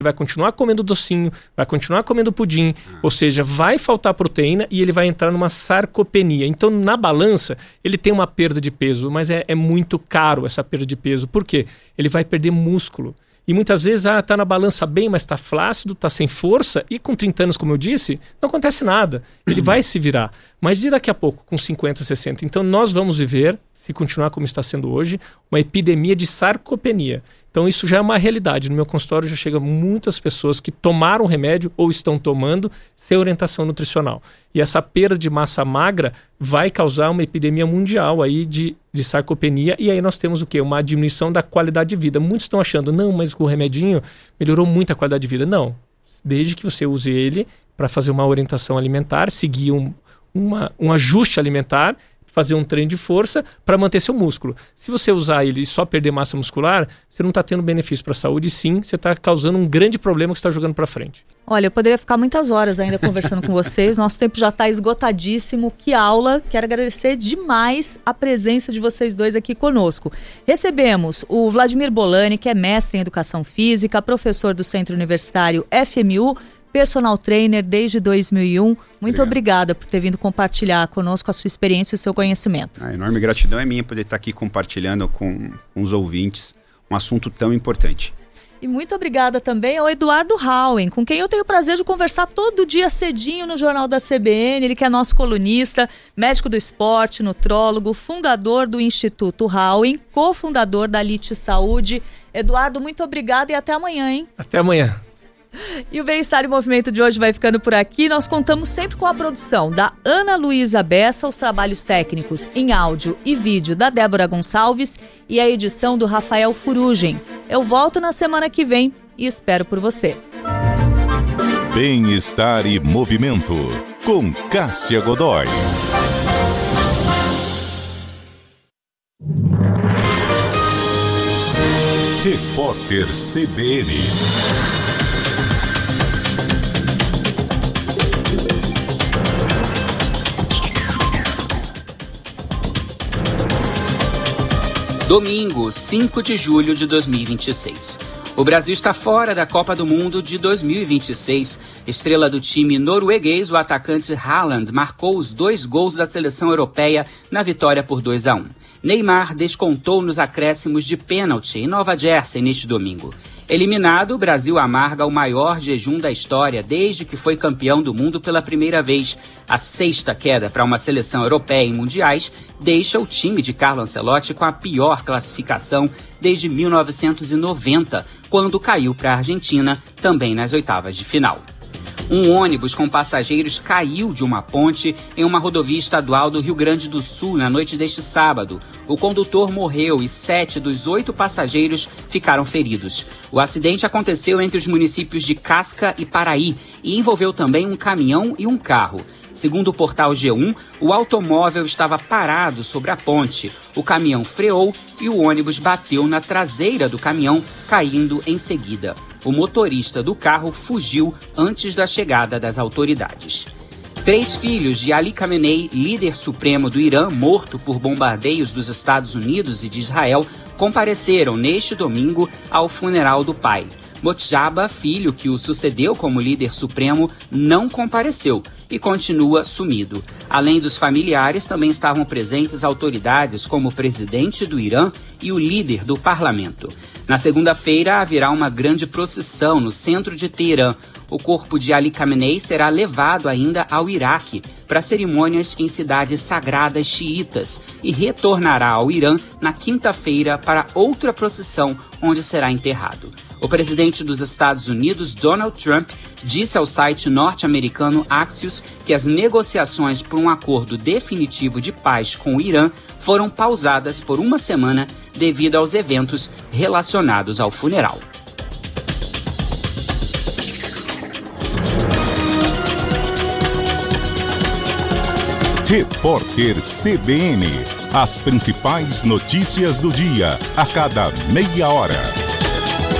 vai continuar comendo docinho, vai continuar comendo pudim, ou seja, vai faltar proteína e ele vai entrar numa sarcopenia. Então, na balança, ele tem uma perda de peso, mas é muito caro essa perda de peso. Por quê? Ele vai perder músculo. E muitas vezes, tá na balança bem, mas tá flácido, tá sem força, e com 30 anos, como eu disse, não acontece nada. Ele vai se virar. Mas e daqui a pouco, com 50, 60? Então nós vamos viver, se continuar como está sendo hoje, uma epidemia de sarcopenia. Então isso já é uma realidade. No meu consultório já chegam muitas pessoas que tomaram remédio ou estão tomando sem orientação nutricional. E essa perda de massa magra vai causar uma epidemia mundial aí de sarcopenia. E aí nós temos o quê? Uma diminuição da qualidade de vida. Muitos estão achando, não, mas com o remedinho melhorou muito a qualidade de vida. Não, desde que você use ele para fazer uma orientação alimentar, seguir um ajuste alimentar, fazer um treino de força para manter seu músculo. Se você usar ele e só perder massa muscular, você não está tendo benefício para a saúde, sim, você está causando um grande problema que você está jogando para frente. Olha, eu poderia ficar muitas horas ainda conversando com vocês, nosso tempo já está esgotadíssimo, que aula, quero agradecer demais a presença de vocês dois aqui conosco. Recebemos o Vladimir Bolani, que é mestre em Educação Física, professor do Centro Universitário FMU, personal trainer desde 2001. Muito obrigada por ter vindo compartilhar conosco a sua experiência e o seu conhecimento. A enorme gratidão é minha poder estar aqui compartilhando com os ouvintes um assunto tão importante. E muito obrigada também ao Eduardo Hauen, com quem eu tenho o prazer de conversar todo dia cedinho no Jornal da CBN. Ele que é nosso colunista, médico do esporte, nutrólogo, fundador do Instituto Hauen, cofundador da Elite Saúde. Eduardo, muito obrigada e até amanhã, hein? Até amanhã. E o Bem-Estar em Movimento de hoje vai ficando por aqui. Nós contamos sempre com a produção da Ana Luísa Bessa, os trabalhos técnicos em áudio e vídeo da Débora Gonçalves e a edição do Rafael Furugem. Eu volto na semana que vem e espero por você. Bem-Estar e Movimento, com Cássia Godoy. Repórter CBN. Domingo, 5 de julho de 2026. O Brasil está fora da Copa do Mundo de 2026. Estrela do time norueguês, o atacante Haaland, marcou os 2 gols da seleção europeia na vitória por 2-1. Neymar descontou nos acréscimos de pênalti em Nova Jersey neste domingo. Eliminado, o Brasil amarga o maior jejum da história desde que foi campeão do mundo pela primeira vez. A 6ª queda para uma seleção europeia em mundiais deixa o time de Carlo Ancelotti com a pior classificação desde 1990, quando caiu para a Argentina, também nas oitavas de final. Um ônibus com passageiros caiu de uma ponte em uma rodovia estadual do Rio Grande do Sul na noite deste sábado. O condutor morreu e 7 dos 8 passageiros ficaram feridos. O acidente aconteceu entre os municípios de Casca e Paraí e envolveu também um caminhão e um carro. Segundo o portal G1, o automóvel estava parado sobre a ponte. O caminhão freou e o ônibus bateu na traseira do caminhão, caindo em seguida. O motorista do carro fugiu antes da chegada das autoridades. 3 filhos de Ali Khamenei, líder supremo do Irã, morto por bombardeios dos Estados Unidos e de Israel, compareceram neste domingo ao funeral do pai. Mojtaba, filho que o sucedeu como líder supremo, não compareceu e continua sumido. Além dos familiares, também estavam presentes autoridades como o presidente do Irã e o líder do parlamento. Na segunda-feira, haverá uma grande procissão no centro de Teherã. O corpo de Ali Khamenei será levado ainda ao Iraque para cerimônias em cidades sagradas xiitas e retornará ao Irã na quinta-feira para outra procissão onde será enterrado. O presidente dos Estados Unidos, Donald Trump, disse ao site norte-americano Axios que as negociações por um acordo definitivo de paz com o Irã foram pausadas por uma semana devido aos eventos relacionados ao funeral. Repórter CBN. As principais notícias do dia, a cada meia hora.